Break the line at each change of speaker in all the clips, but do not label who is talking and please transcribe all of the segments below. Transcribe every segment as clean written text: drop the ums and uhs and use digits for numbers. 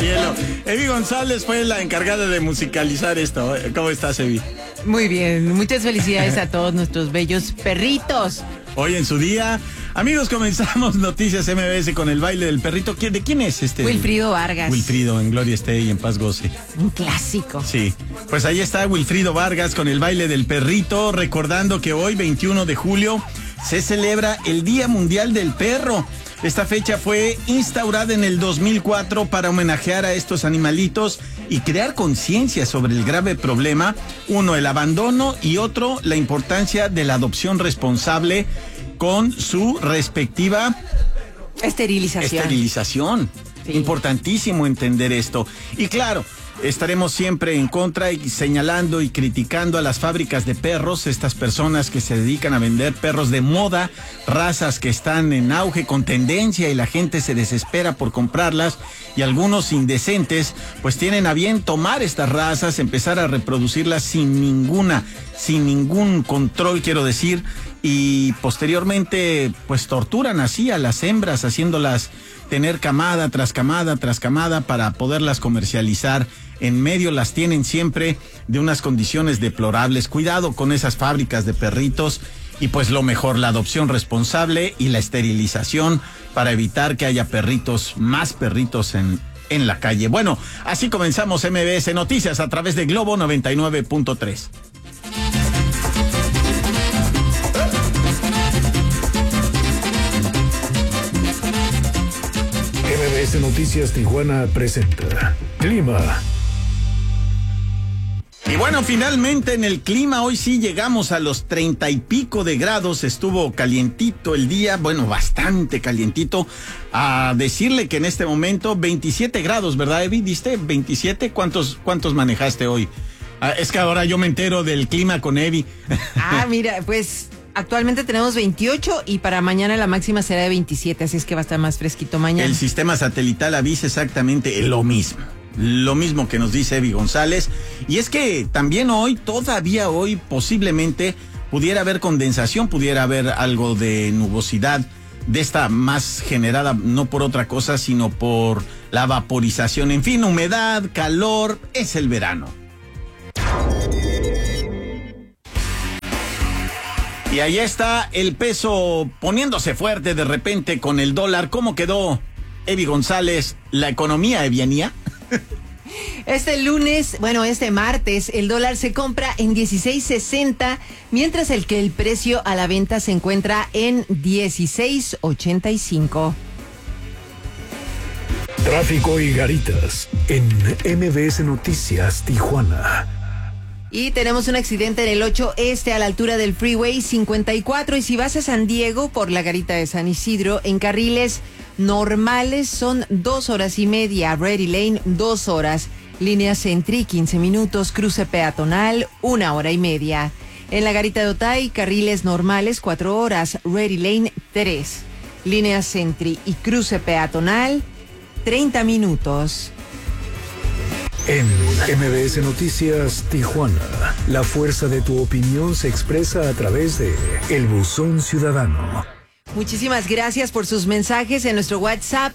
hielo. Evi González fue la encargada de musicalizar esto. ¿Cómo estás, Evi?
Muy bien, muchas felicidades a todos nuestros bellos perritos.
Hoy en su día, amigos, comenzamos Noticias MBS con el baile del perrito. ¿De quién es este?
Wilfrido Vargas.
Wilfrido, en gloria esté y en paz goce.
Un clásico.
Sí, pues ahí está Wilfrido Vargas con el baile del perrito, recordando que hoy, 21 de julio, se celebra el Día Mundial del Perro. Esta fecha fue instaurada en el 2004 para homenajear a estos animalitos y crear conciencia sobre el grave problema, uno, el abandono, y otro, la importancia de la adopción responsable con su respectiva esterilización. Sí. Importantísimo entender esto. Y claro, estaremos siempre en contra y señalando y criticando a las fábricas de perros, estas personas que se dedican a vender perros de moda, razas que están en auge con tendencia y la gente se desespera por comprarlas, y algunos indecentes pues tienen a bien tomar estas razas, empezar a reproducirlas sin ningún control, quiero decir, y posteriormente pues torturan así a las hembras, haciéndolas tener camada tras camada tras camada para poderlas comercializar. En medio las tienen siempre de unas condiciones deplorables. Cuidado con esas fábricas de perritos y pues lo mejor, la adopción responsable y la esterilización para evitar que haya más perritos en la calle. Bueno, así comenzamos MBS Noticias a través de Globo 99.3.
MBS Noticias Tijuana presenta Clima.
Y bueno, finalmente en el clima, hoy sí llegamos a los 30 y pico de grados, estuvo calientito el día, bueno, bastante calientito. A decirle que en este momento 27 grados, ¿verdad, Evi? ¿Diste 27? ¿Cuántos manejaste hoy? Es que ahora yo me entero del clima con Evi.
Mira, pues actualmente tenemos 28 y para mañana la máxima será de 27, así es que va a estar más fresquito mañana.
El sistema satelital avisa exactamente lo mismo que nos dice Evi González, y es que también todavía hoy posiblemente pudiera haber condensación, pudiera haber algo de nubosidad, de esta más generada no por otra cosa sino por la vaporización, en fin, humedad, calor, es el verano. Y ahí está el peso poniéndose fuerte de repente con el dólar. ¿Cómo quedó, Evi González, la economía evianía?
Este martes, el dólar se compra en 16.60, mientras que el precio a la venta se encuentra en 16.85.
Tráfico y garitas en MBS Noticias Tijuana.
Y tenemos un accidente en el 8 Este a la altura del Freeway 54, y si vas a San Diego por la garita de San Isidro, en carriles normales son 2 horas y media, Ready Lane 2 horas, línea Sentry 15 minutos, cruce peatonal 1 hora y media. En la garita de Otay, carriles normales 4 horas, Ready Lane 3, línea Sentry y cruce peatonal 30 minutos.
En MBS Noticias Tijuana, la fuerza de tu opinión se expresa a través de El Buzón Ciudadano.
Muchísimas gracias por sus mensajes en nuestro WhatsApp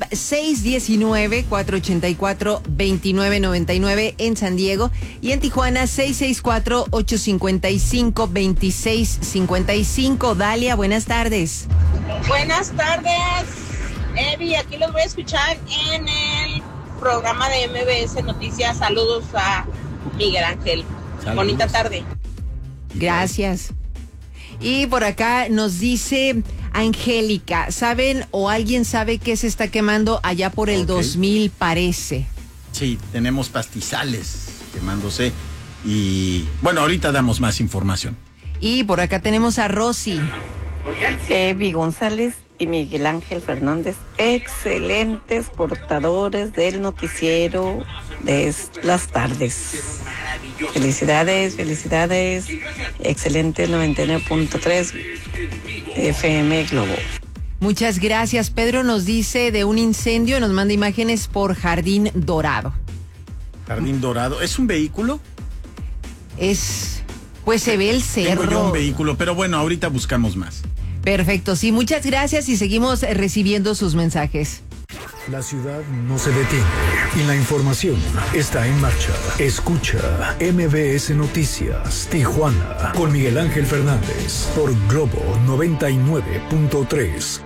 619-484-2999 en San Diego, y en Tijuana 664-855-2655. Dalia, buenas tardes.
Buenas tardes, Evi, aquí los voy a escuchar en el programa de MBS Noticias. Saludos a Miguel Ángel. Saludos. Bonita tarde.
Gracias. Y por acá nos dice Angélica, ¿saben o alguien sabe qué se está quemando allá por el 2000 parece?
Sí, tenemos pastizales quemándose y bueno, ahorita damos más información.
Y por acá tenemos a Rosy.
Evi González y Miguel Ángel Fernández, excelentes portadores del noticiero de las tardes. Felicidades, excelente 99.3 FM Globo.
Muchas gracias. Pedro nos dice de un incendio, nos manda imágenes por Jardín Dorado.
Jardín Dorado, ¿es un vehículo?
Pues se ve el cerro.
Tengo yo un vehículo, pero bueno, ahorita buscamos más.
Perfecto, sí, muchas gracias y seguimos recibiendo sus mensajes.
La ciudad no se detiene. y la información está en marcha. Escucha MBS Noticias Tijuana con Miguel Ángel Fernández por Globo 99.3.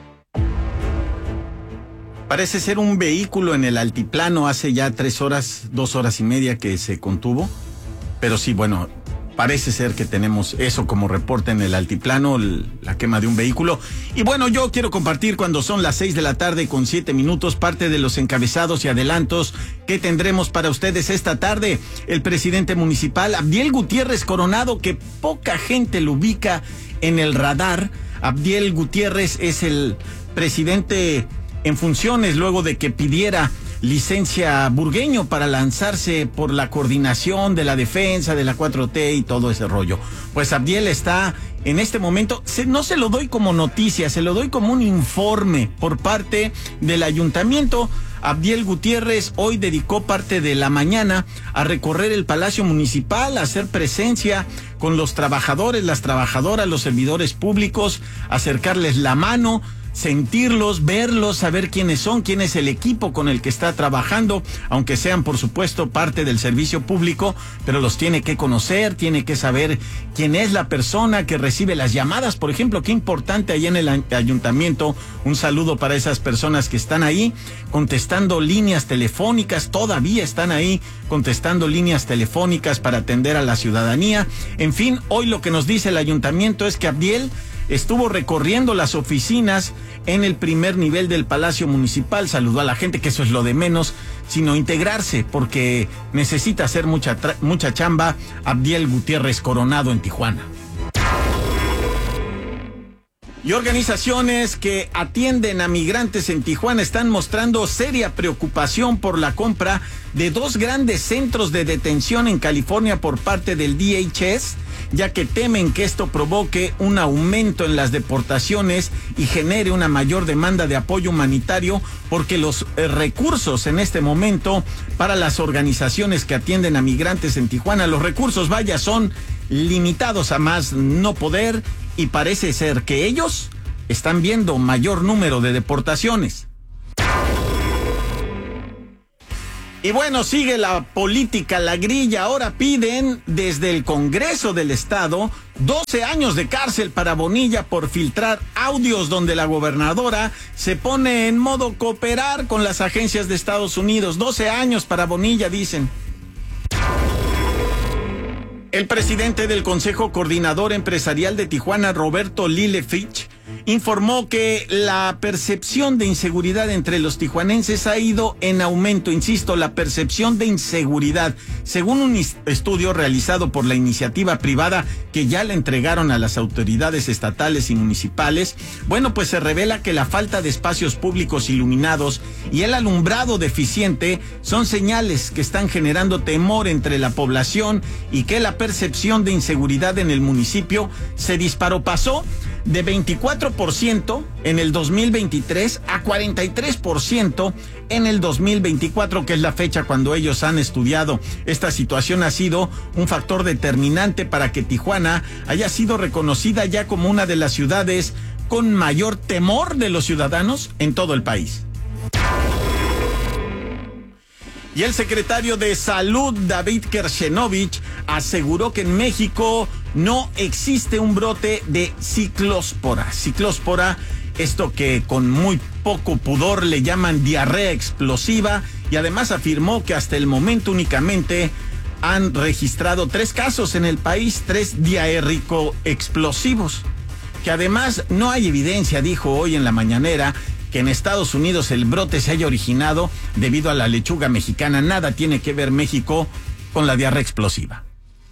Parece ser un vehículo en el altiplano, hace ya 3 horas, 2 horas y media que se contuvo, pero sí, bueno, parece ser que tenemos eso como reporte en el altiplano, la quema de un vehículo. Y bueno, yo quiero compartir cuando son las 6:07 p.m, parte de los encabezados y adelantos que tendremos para ustedes esta tarde. El presidente municipal, Abdiel Gutiérrez Coronado, que poca gente lo ubica en el radar. Abdiel Gutiérrez es el presidente en funciones luego de que pidiera licencia Burgueño para lanzarse por la coordinación de la defensa de la 4T y todo ese rollo. Pues Abdiel está en este momento, no se lo doy como noticia, se lo doy como un informe por parte del ayuntamiento. Abdiel Gutiérrez hoy dedicó parte de la mañana a recorrer el Palacio Municipal, a hacer presencia con los trabajadores, las trabajadoras, los servidores públicos, acercarles la mano, sentirlos, verlos, saber quiénes son, quién es el equipo con el que está trabajando, aunque sean por supuesto parte del servicio público, pero los tiene que conocer, tiene que saber quién es la persona que recibe las llamadas, por ejemplo. Qué importante allá en el ayuntamiento, un saludo para esas personas que están ahí contestando líneas telefónicas, todavía están ahí contestando líneas telefónicas para atender a la ciudadanía. En fin, hoy lo que nos dice el ayuntamiento es que Abdiel estuvo recorriendo las oficinas en el primer nivel del Palacio Municipal, saludó a la gente, que eso es lo de menos, sino integrarse, porque necesita hacer mucha chamba Abdiel Gutiérrez Coronado en Tijuana. Y organizaciones que atienden a migrantes en Tijuana están mostrando seria preocupación por la compra de 2 grandes centros de detención en California por parte del DHS, ya que temen que esto provoque un aumento en las deportaciones y genere una mayor demanda de apoyo humanitario, porque los recursos en este momento para las organizaciones que atienden a migrantes en Tijuana, los recursos, vaya, son limitados a más no poder, y parece ser que ellos están viendo mayor número de deportaciones. Y bueno, sigue la política, la grilla. Ahora piden desde el Congreso del Estado 12 años de cárcel para Bonilla por filtrar audios donde la gobernadora se pone en modo cooperar con las agencias de Estados Unidos. 12 años para Bonilla, dicen. El presidente del Consejo Coordinador Empresarial de Tijuana, Roberto Lille Fitch, informó que la percepción de inseguridad entre los tijuanenses ha ido en aumento. Insisto, la percepción de inseguridad. Según un estudio realizado por la iniciativa privada que ya le entregaron a las autoridades estatales y municipales, bueno, pues se revela que la falta de espacios públicos iluminados y el alumbrado deficiente son señales que están generando temor entre la población, y que la percepción de inseguridad en el municipio se disparó. Pasó de 24% en el 2023 a 43% en el 2024, que es la fecha cuando ellos han estudiado. Esta situación ha sido un factor determinante para que Tijuana haya sido reconocida ya como una de las ciudades con mayor temor de los ciudadanos en todo el país. Y el secretario de Salud, David Kershenovich, aseguró que en México no existe un brote de ciclóspora. Ciclóspora, esto que con muy poco pudor le llaman diarrea explosiva, y además afirmó que hasta el momento únicamente han registrado 3 casos en el país, 3 diarreico explosivos, que además no hay evidencia, dijo hoy en la mañanera, que en Estados Unidos el brote se haya originado debido a la lechuga mexicana. Nada tiene que ver México con la diarrea explosiva.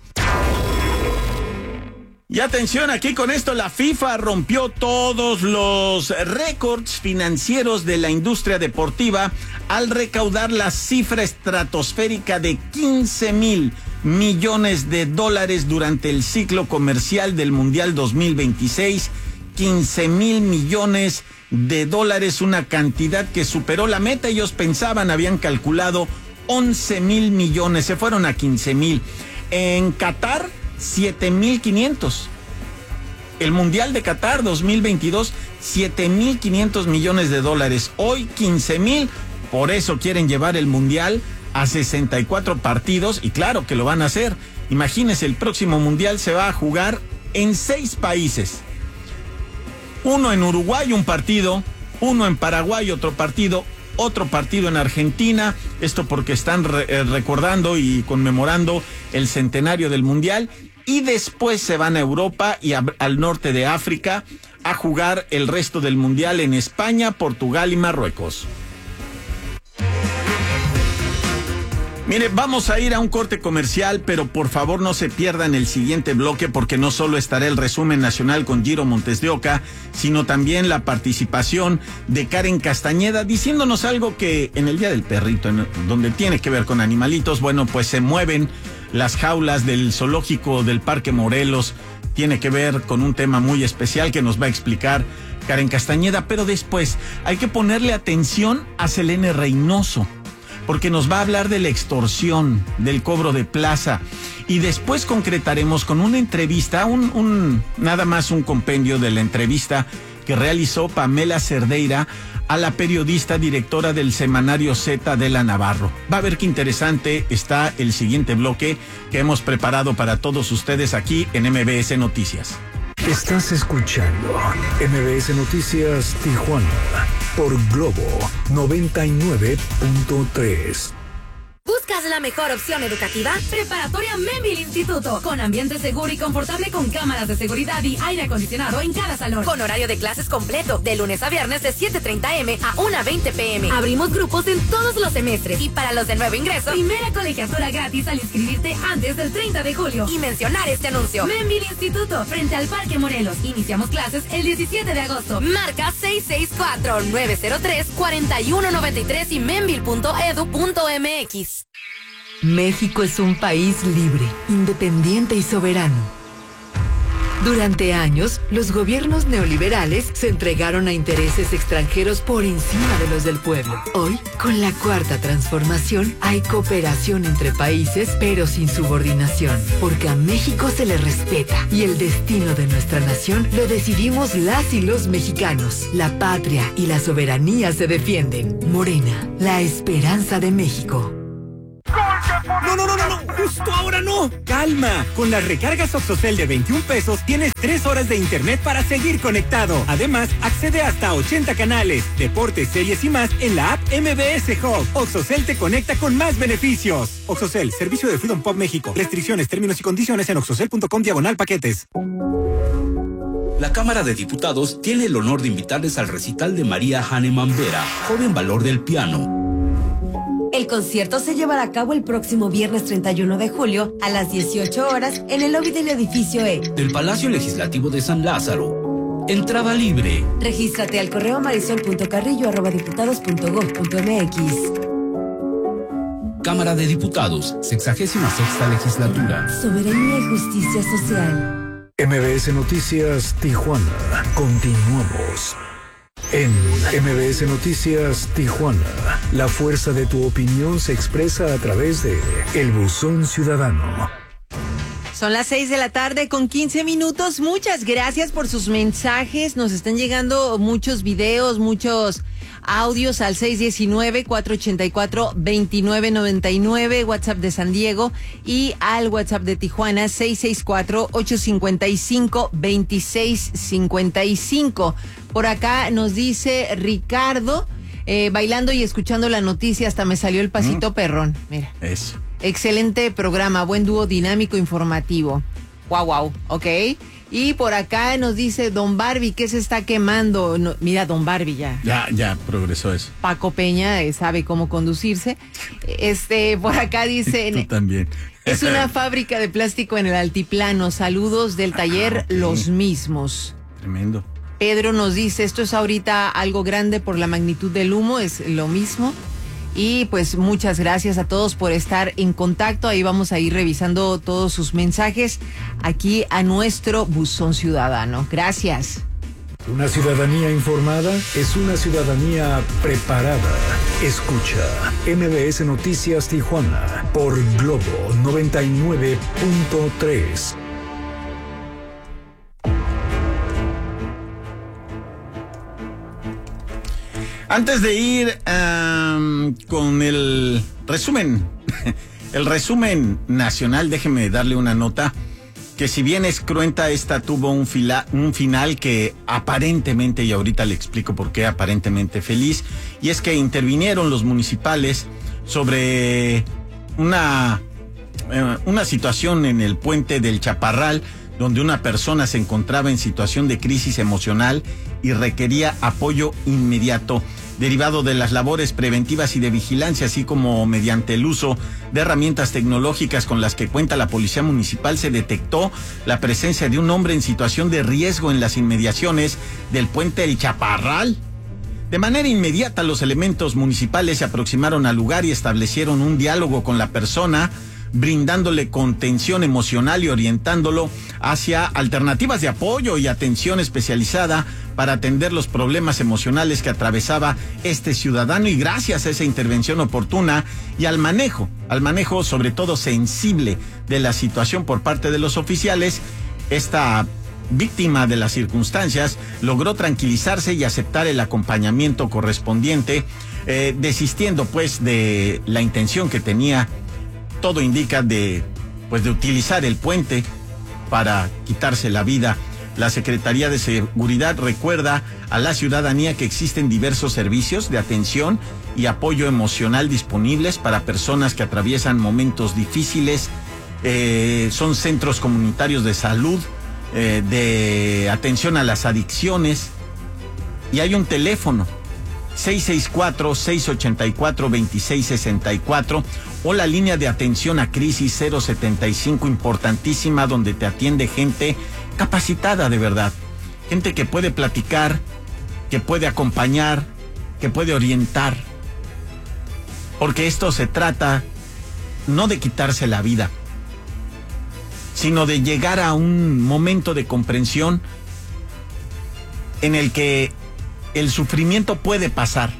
Y atención, aquí con esto la FIFA rompió todos los récords financieros de la industria deportiva al recaudar la cifra estratosférica de 15,000 millones de dólares durante el ciclo comercial del Mundial 2026. 15,000 millones de dólares, una cantidad que superó la meta. Ellos habían calculado 11,000 millones, se fueron a 15,000. En Qatar, 7,500. El Mundial de Qatar 2022, 7,500 millones de dólares. Hoy 15,000, Por eso quieren llevar el Mundial a 64 partidos y claro que lo van a hacer. Imagínense, el próximo Mundial se va a jugar en 6 países. Uno en Uruguay, un partido, uno en Paraguay, otro partido en Argentina, esto porque están recordando y conmemorando el centenario del Mundial, y después se van a Europa y al norte de África a jugar el resto del Mundial en España, Portugal y Marruecos. Mire, vamos a ir a un corte comercial, pero por favor no se pierdan el siguiente bloque porque no solo estará el resumen nacional con Giro Montes de Oca, sino también la participación de Karen Castañeda diciéndonos algo que en el Día del Perrito, donde tiene que ver con animalitos, bueno, pues se mueven las jaulas del zoológico del Parque Morelos, tiene que ver con un tema muy especial que nos va a explicar Karen Castañeda, pero después hay que ponerle atención a Selene Reynoso, porque nos va a hablar de la extorsión, del cobro de plaza, y después concretaremos con una entrevista, nada más un compendio de la entrevista que realizó Pamela Cerdeira a la periodista directora del semanario Z, Adela Navarro. Va a ver qué interesante está el siguiente bloque que hemos preparado para todos ustedes aquí en MBS Noticias.
Estás escuchando MBS Noticias Tijuana por Globo 99.3.
¿Buscas la mejor opción educativa? Preparatoria Membil Instituto, con ambiente seguro y confortable con cámaras de seguridad y aire acondicionado en cada salón. Con horario de clases completo, de lunes a viernes de 7:30 am a 1:20 pm. Abrimos grupos en todos los semestres y para los de nuevo ingreso, primera colegiatura gratis al inscribirte antes del 30 de julio. Y mencionar este anuncio. Membil Instituto, frente al Parque Morelos. Iniciamos clases el 17 de agosto. Marca 664-903-4193 y membil.edu.mx.
México es un país libre, independiente y soberano. Durante años, los gobiernos neoliberales se entregaron a intereses extranjeros por encima de los del pueblo. Hoy, con la Cuarta Transformación, hay cooperación entre países, pero sin subordinación, porque a México se le respeta y el destino de nuestra nación lo decidimos las y los mexicanos. La patria y la soberanía se defienden. Morena, la esperanza de México.
No, justo ahora no. Calma, con las recargas Oxocel de 21 pesos tienes 3 horas de internet para seguir conectado. Además, accede hasta a 80 canales, deportes, series y más en la app MBS Hub. Oxocel te conecta con más beneficios. Oxocel, servicio de Freedom Pop México. Restricciones, términos y condiciones en oxocel.com/paquetes.
La Cámara de Diputados tiene el honor de invitarles al recital de María Hahnemann Vera, joven valor del piano.
El concierto se llevará a cabo el próximo viernes 31 de julio a las 18 horas en el lobby del edificio E
del Palacio Legislativo de San Lázaro. Entrada libre.
Regístrate al correo marisol.carrillo@diputados.gov.mx.
Cámara de Diputados, 66ª Legislatura.
Soberanía y justicia social.
MBS Noticias Tijuana. Continuamos. En MBS Noticias Tijuana, la fuerza de tu opinión se expresa a través de El Buzón Ciudadano.
Son las 6:15 p.m. Muchas gracias por sus mensajes. Nos están llegando muchos videos, muchos audios al 619-484-2999, WhatsApp de San Diego, y al WhatsApp de Tijuana, 664-855-2655. Por acá nos dice Ricardo, bailando y escuchando la noticia, hasta me salió el pasito perrón. Mira.
Eso.
Excelente programa, buen dúo dinámico informativo. Wow, ok. Y por acá nos dice Don Barbie, ¿qué se está quemando? No, mira, Don Barbie
Ya progresó eso.
Paco Peña sabe cómo conducirse. Por acá dice...
Tú también.
Es una fábrica de plástico en el altiplano. Saludos del taller
okay.
Los Mismos.
Tremendo.
Pedro nos dice, esto es ahorita algo grande por la magnitud del humo, es lo mismo. Y pues muchas gracias a todos por estar en contacto. Ahí vamos a ir revisando todos sus mensajes aquí a nuestro Buzón Ciudadano. Gracias.
Una ciudadanía informada es una ciudadanía preparada. Escucha MBS Noticias Tijuana por Globo 99.3.
Antes de ir con el resumen, el resumen nacional, déjeme darle una nota que si bien es cruenta, esta tuvo un final que aparentemente, y ahorita le explico por qué aparentemente feliz, y es que intervinieron los municipales sobre una situación en el puente del Chaparral, donde una persona se encontraba en situación de crisis emocional y requería apoyo inmediato, derivado de las labores preventivas y de vigilancia, así como mediante el uso de herramientas tecnológicas con las que cuenta la Policía Municipal. Se detectó la presencia de un hombre en situación de riesgo en las inmediaciones del puente del Chaparral. De manera inmediata, los elementos municipales se aproximaron al lugar y establecieron un diálogo con la persona, brindándole contención emocional y orientándolo hacia alternativas de apoyo y atención especializada para atender los problemas emocionales que atravesaba este ciudadano. Y gracias a esa intervención oportuna y al manejo sobre todo sensible de la situación por parte de los oficiales, esta víctima de las circunstancias logró tranquilizarse y aceptar el acompañamiento correspondiente, desistiendo pues de la intención que tenía, todo indica, de utilizar el puente para quitarse la vida. La Secretaría de Seguridad recuerda a la ciudadanía que existen diversos servicios de atención y apoyo emocional disponibles para personas que atraviesan momentos difíciles. Son centros comunitarios de salud, de atención a las adicciones, y hay un teléfono 664-684-2664 o la línea de atención a crisis 075, importantísima, donde te atiende gente capacitada de verdad, gente que puede platicar, que puede acompañar, que puede orientar, porque esto se trata no de quitarse la vida, sino de llegar a un momento de comprensión en el que el sufrimiento puede pasar.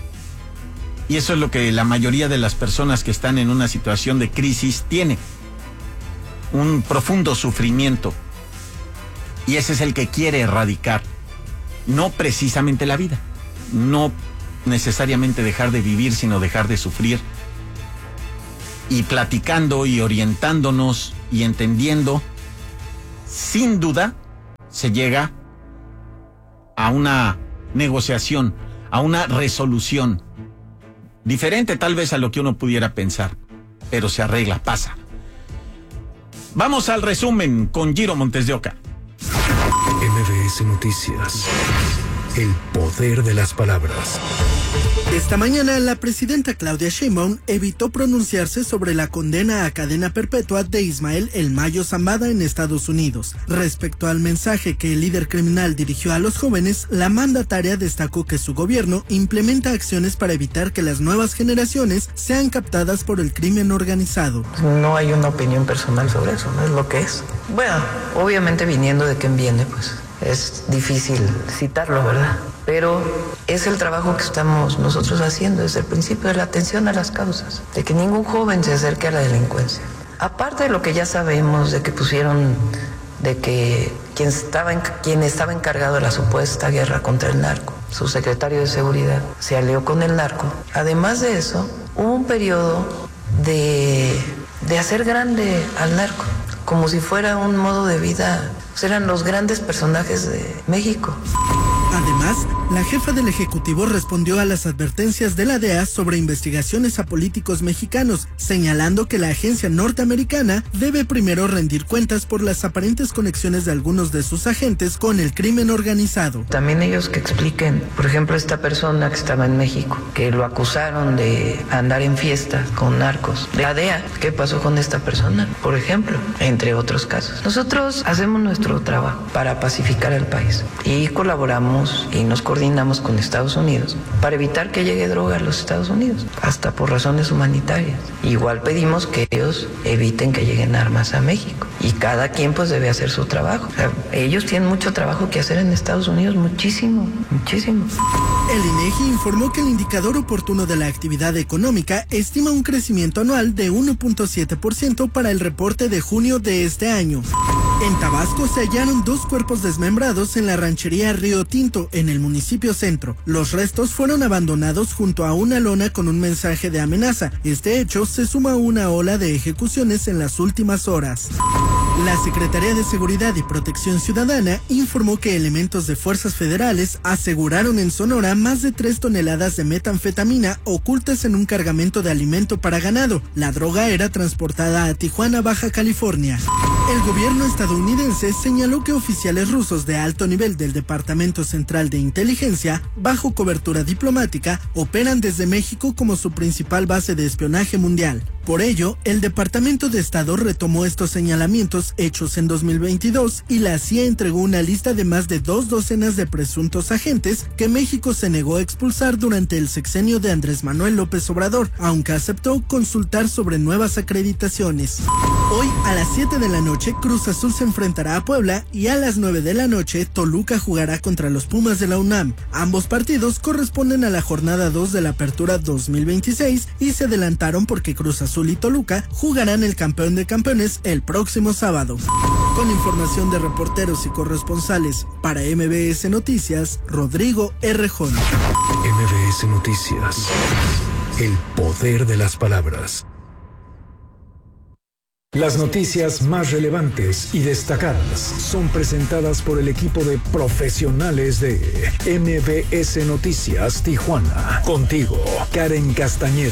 Y eso es lo que la mayoría de las personas que están en una situación de crisis tiene, un profundo sufrimiento. Y ese es el que quiere erradicar, no precisamente la vida, no necesariamente dejar de vivir, sino dejar de sufrir. Y platicando y orientándonos y entendiendo, sin duda se llega a una negociación, a una resolución diferente tal vez a lo que uno pudiera pensar, pero se arregla, pasa. Vamos al resumen con Giro Montes de Oca.
MBS Noticias, el poder de las palabras.
Esta mañana, la presidenta Claudia Sheinbaum evitó pronunciarse sobre la condena a cadena perpetua de Ismael El Mayo Zambada en Estados Unidos. Respecto al mensaje que el líder criminal dirigió a los jóvenes, la mandataria destacó que su gobierno implementa acciones para evitar que las nuevas generaciones sean captadas por el crimen organizado.
No hay una opinión personal sobre eso, no es lo que es. Bueno, obviamente viniendo de quien viene, pues es difícil citarlo, ¿verdad? Pero es el trabajo que estamos nosotros haciendo desde el principio, de la atención a las causas, de que ningún joven se acerque a la delincuencia. Aparte de lo que ya sabemos, de que pusieron, de que quien estaba encargado de la supuesta guerra contra el narco, su secretario de seguridad, se alió con el narco. Además de eso, hubo un periodo de hacer grande al narco, como si fuera un modo de vida. Pues eran los grandes personajes de México.
Además, la jefa del Ejecutivo respondió a las advertencias de la DEA sobre investigaciones a políticos mexicanos, señalando que la agencia norteamericana debe primero rendir cuentas por las aparentes conexiones de algunos de sus agentes con el crimen organizado.
También ellos que expliquen, por ejemplo, esta persona que estaba en México, que lo acusaron de andar en fiesta con narcos. La DEA, ¿qué pasó con esta persona? Por ejemplo, entre otros casos. Nosotros hacemos nuestro trabajo para pacificar el país y colaboramos y nos coordinamos con Estados Unidos para evitar que llegue droga a los Estados Unidos, hasta por razones humanitarias. Igual pedimos que ellos eviten que lleguen armas a México y cada quien pues debe hacer su trabajo. O sea, ellos tienen mucho trabajo que hacer en Estados Unidos, muchísimo.
El INEGI informó que el indicador oportuno de la actividad económica estima un crecimiento anual de 1.7% para el reporte de junio de este año. En Tabasco se hallaron 2 cuerpos desmembrados en la ranchería Río Tinto, en el municipio centro. Los restos fueron abandonados junto a una lona con un mensaje de amenaza. Este hecho se suma a una ola de ejecuciones en las últimas horas. La Secretaría de Seguridad y Protección Ciudadana informó que elementos de fuerzas federales aseguraron en Sonora más de 3 toneladas de metanfetamina ocultas en un cargamento de alimento para ganado. La droga era transportada a Tijuana, Baja California. El gobierno estadounidense señaló que oficiales rusos de alto nivel del Departamento Central de Inteligencia, bajo cobertura diplomática, operan desde México como su principal base de espionaje mundial. Por ello, el Departamento de Estado retomó estos señalamientos hechos en 2022 y la CIA entregó una lista de más de 2 docenas de presuntos agentes que México se negó a expulsar durante el sexenio de Andrés Manuel López Obrador, aunque aceptó consultar sobre nuevas acreditaciones. Hoy a las 7 de la noche Cruz Azul se enfrentará a Puebla y a las 9 de la noche Toluca jugará contra los Pumas de la UNAM. Ambos partidos corresponden a la jornada 2 de la Apertura 2026 y se adelantaron porque Cruz Azul y Toluca jugarán el campeón de campeones el próximo sábado. Con información de reporteros y corresponsales para MBS Noticias, Rodrigo Errejón.
MBS Noticias. El poder de las palabras. Las noticias más relevantes y destacadas son presentadas por el equipo de profesionales de MBS Noticias Tijuana. Contigo, Karen Castañeda.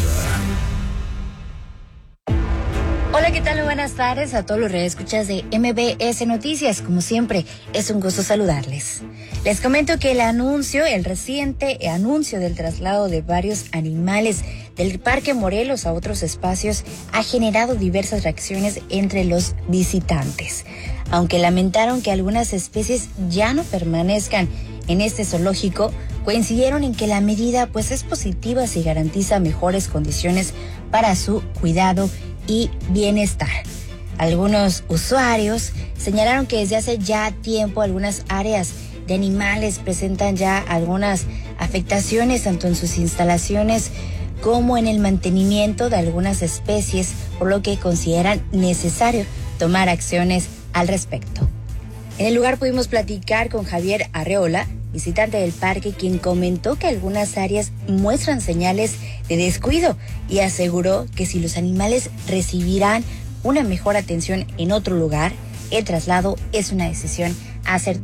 Hola, ¿qué tal? Buenas tardes a todos los radioescuchas de MBS Noticias. Como siempre, es un gusto saludarles. Les comento que el reciente anuncio del traslado de varios animales del Parque Morelos a otros espacios ha generado diversas reacciones entre los visitantes. Aunque lamentaron que algunas especies ya no permanezcan en este zoológico, coincidieron en que la medida pues es positiva si garantiza mejores condiciones para su cuidado y bienestar. Algunos usuarios señalaron que desde hace ya tiempo algunas áreas de animales presentan ya algunas afectaciones tanto en sus instalaciones como en el mantenimiento de algunas especies, por lo que consideran necesario tomar acciones al respecto. En el lugar pudimos platicar con Javier Arreola, visitante del parque, quien comentó que algunas áreas muestran señales de descuido y aseguró que si los animales recibirán una mejor atención en otro lugar, el traslado es una decisión acertada.